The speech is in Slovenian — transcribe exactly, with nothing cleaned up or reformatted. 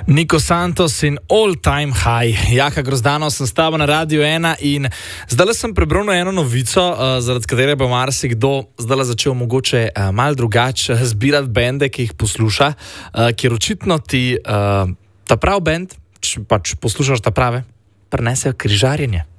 Niko Santos in All Time High. Jaka Grozdano sem s tabo na Radiu ena in zdaj sem prebral eno novico, uh, zaradi katere bo marsikdo zdaj začel mogoče uh, malo drugače zbirati bende, ki jih posluša, uh, ker očitno ti uh, ta prav bend, če pač poslušaš ta prave, prinesejo križarjenje.